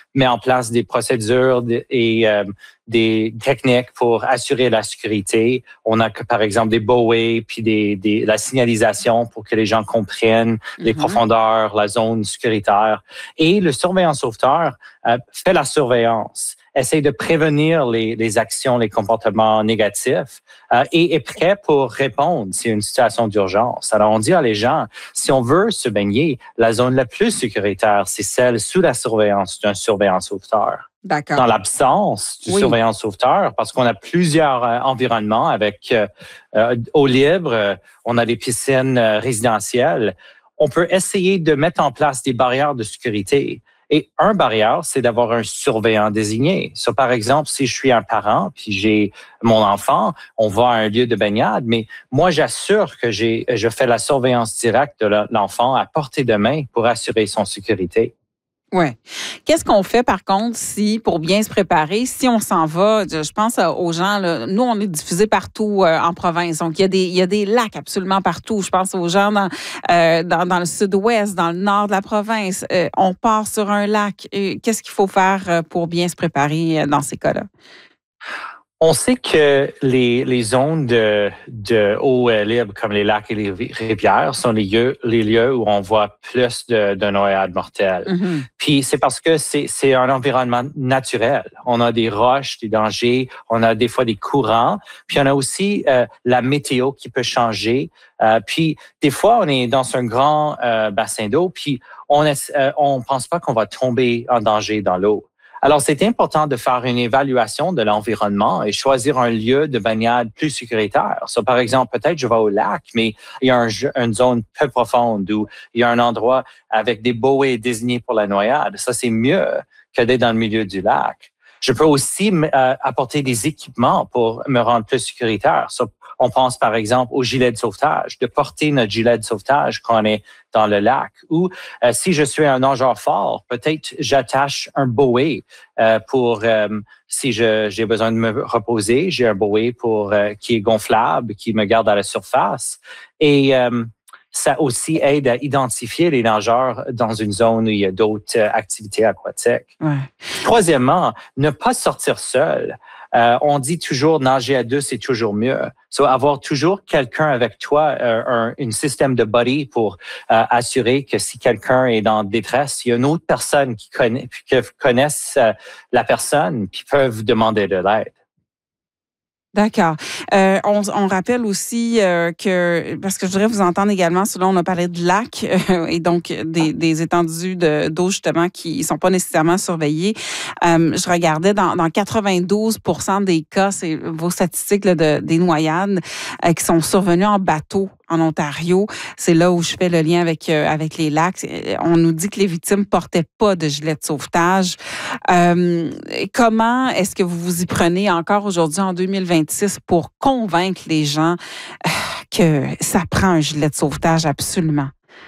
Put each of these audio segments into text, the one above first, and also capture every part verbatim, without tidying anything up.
met en place des procédures et euh, des techniques pour assurer la sécurité. On a, par exemple, des buoys puis des, des, la signalisation pour que les gens comprennent mm-hmm. les profondeurs, la zone sécuritaire. Et le surveillant sauveteur euh, fait la surveillance, essaie de prévenir les, les actions, les comportements négatifs euh, et est prêt pour répondre s'il y a une situation d'urgence. Alors, on dit à les gens, si on veut se baigner, la zone la plus sécuritaire, c'est celle sous la surveillance d'un surveillant sauveteur. D'accord. Dans l'absence du oui. surveillant sauveteur, parce qu'on a plusieurs euh, environnements avec euh, euh, eau libre, euh, on a des piscines euh, résidentielles, on peut essayer de mettre en place des barrières de sécurité. Et un barrière, c'est d'avoir un surveillant désigné. So, par exemple, si je suis un parent puis j'ai mon enfant, on va à un lieu de baignade, mais moi, j'assure que j'ai, je fais la surveillance directe de l'enfant à portée de main pour assurer son sécurité. Oui. Qu'est-ce qu'on fait, par contre, si, pour bien se préparer, si on s'en va, je pense aux gens, là, nous, on est diffusés partout euh, en province. Donc, il y a des, il y a des lacs absolument partout. Je pense aux gens dans, euh, dans, dans le sud-ouest, dans le nord de la province. Euh, on part sur un lac. Et qu'est-ce qu'il faut faire pour bien se préparer dans ces cas-là? On sait que les, les zones de, de eau libre, comme les lacs et les rivières, sont les lieux, les lieux où on voit plus de, de noyades mortelles. Mm-hmm. Puis c'est parce que c'est, c'est un environnement naturel. On a des roches, des dangers, on a des fois des courants, puis on a aussi euh, la météo qui peut changer. Euh, puis des fois, on est dans un grand euh, bassin d'eau, puis on est, euh, on pense pas qu'on va tomber en danger dans l'eau. Alors, c'est important de faire une évaluation de l'environnement et choisir un lieu de baignade plus sécuritaire. So, par exemple, peut-être je vais au lac, mais il y a un, une zone peu profonde où il y a un endroit avec des buoys désignés pour la noyade. Ça, c'est mieux que d'être dans le milieu du lac. Je peux aussi euh, apporter des équipements pour me rendre plus sécuritaire. So, on pense par exemple au gilet de sauvetage, de porter notre gilet de sauvetage quand on est dans le lac. Ou euh, si je suis un nageur fort, peut-être j'attache un buoy euh, pour euh, si je, j'ai besoin de me reposer, j'ai un buoy pour euh, qui est gonflable, qui me garde à la surface. Et euh, ça aussi aide à identifier les nageurs dans une zone où il y a d'autres euh, activités aquatiques. Ouais. Troisièmement, ne pas sortir seul. Euh, on dit toujours nager à deux, c'est toujours mieux. So, avoir toujours quelqu'un avec toi, euh, un, un système de buddy pour euh, assurer que si quelqu'un est dans détresse, il y a une autre personne qui connaît, qui connaissent euh, la personne, puis peuvent demander de l'aide. D'accord. Euh, on, on rappelle aussi euh, que, parce que je voudrais vous entendre également, là on a parlé de lacs euh, et donc des, des étendues de, d'eau justement qui ne sont pas nécessairement surveillées. Euh, je regardais dans, dans quatre-vingt-douze pour cent des cas, c'est vos statistiques là, de, des noyades euh, qui sont survenues en bateau en Ontario. C'est là où je fais le lien avec euh, avec les lacs. On nous dit que les victimes portaient pas de gilet de sauvetage. Euh, comment est-ce que vous vous y prenez encore aujourd'hui en deux mille vingt-six pour convaincre les gens euh, que ça prend un gilet de sauvetage absolument?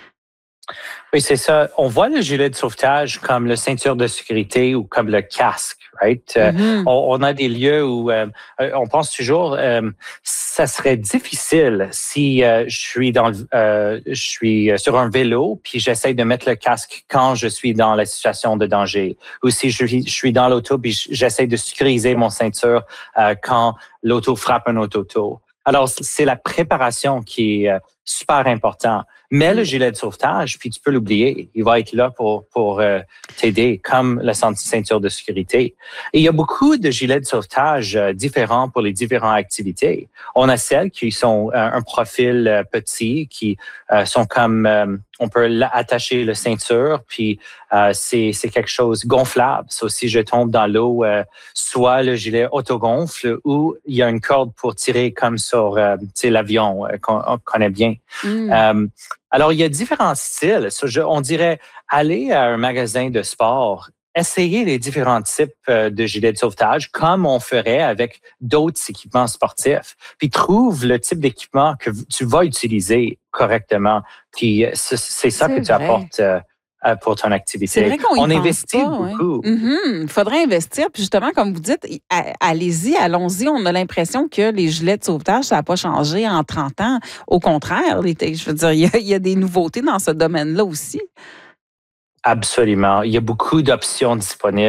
Oui, c'est ça. On voit le gilet de sauvetage comme le ceinture de sécurité ou comme le casque, right? Mm-hmm. on, on a des lieux où euh, on pense toujours euh, ça serait difficile si euh, je suis dans euh, je suis sur un vélo puis j'essaie de mettre le casque quand je suis dans la situation de danger, ou si je, je suis dans l'auto puis j'essaie de sécuriser mon ceinture euh, quand l'auto frappe un auto. Alors, c'est la préparation qui est euh, super important. Mets le gilet de sauvetage, puis tu peux l'oublier. Il va être là pour, pour euh, t'aider, comme la ceinture de sécurité. Et il y a beaucoup de gilets de sauvetage euh, différents pour les différentes activités. On a celles qui sont euh, un profil euh, petit, qui euh, sont comme... Euh, on peut attacher la ceinture, puis euh, c'est, c'est quelque chose gonflable. So, si je tombe dans l'eau, euh, soit le gilet autogonfle ou il y a une corde pour tirer comme sur euh, l'avion euh, qu'on on connaît bien. Mm. Euh, alors, il y a différents styles. So, je, on dirait aller à un magasin de sport, essayer les différents types de gilets de sauvetage comme on ferait avec d'autres équipements sportifs. Puis trouve le type d'équipement que tu vas utiliser correctement. Puis c'est, c'est ça c'est que tu vrai. apportes euh, pour ton activité. C'est vrai qu'on y on pense investit pas, beaucoup. Il mm-hmm. faudrait investir. Puis justement, comme vous dites, allez-y, allons-y. On a l'impression que les gilets de sauvetage, ça n'a pas changé en trente ans. Au contraire, je veux dire, il y a, il y a des nouveautés dans ce domaine-là aussi. Absolument. Il y a beaucoup d'options disponibles.